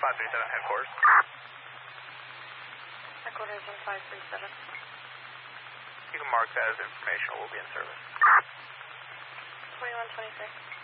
537 headquarters. Headquarters on 537. You can mark that as informational. We'll be in service. 2126.